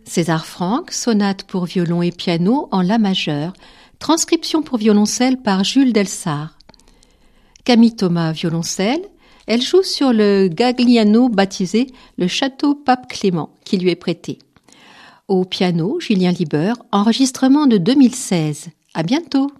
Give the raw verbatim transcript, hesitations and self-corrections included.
César Franck, sonate pour violon et piano en la majeur, transcription pour violoncelle par Jules Delsart. Camille Thomas, violoncelle, elle joue sur le Gagliano baptisé le Château Pape Clément qui lui est prêté. Au piano, Julien Lieber, enregistrement de deux mille seize. À bientôt!